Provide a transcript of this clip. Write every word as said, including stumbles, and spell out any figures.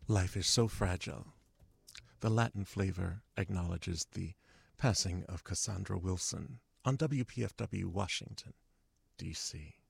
Life is so fragile. The Latin flavor acknowledges the passing of Cassandra Wilson on W P F W Washington, D C